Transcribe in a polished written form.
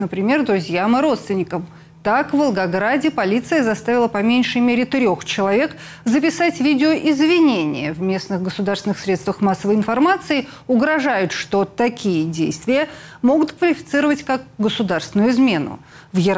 например, друзьям и родственникам. Так, в Волгограде полиция заставила по меньшей мере 3 человек записать видеоизвинения. В местных государственных средствах массовой информации угрожают, что такие действия могут квалифицировать как государственную измену.